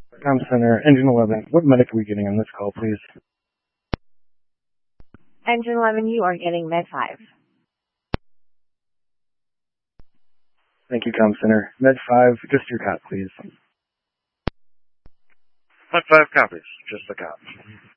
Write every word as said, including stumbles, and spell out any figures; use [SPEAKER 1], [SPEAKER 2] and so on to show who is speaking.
[SPEAKER 1] Com Center, Engine eleven. What medic are we getting on this call, please?
[SPEAKER 2] Engine eleven, you are getting Med five.
[SPEAKER 1] Thank you, Com Center. Med five, just your cop, please.
[SPEAKER 3] Med five copies, just the cop.